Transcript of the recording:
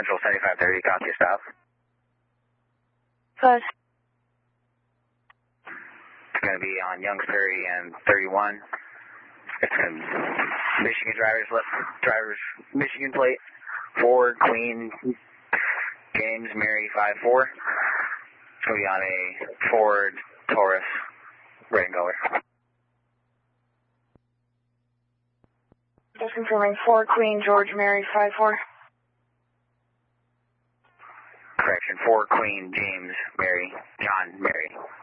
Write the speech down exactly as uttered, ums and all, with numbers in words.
Central seventy-five thirty, copy your stop. Bus. It's going to be on Youngs Ferry and thirty-one. It's going to be Michigan driver's left, driver's Michigan plate, Ford, Queen, James, Mary, five four. It's going to be on a Ford Taurus, red and color. Just confirming Ford, Queen, George, Mary, five four. Correction, Ford, Queen, James, Mary, John, Mary.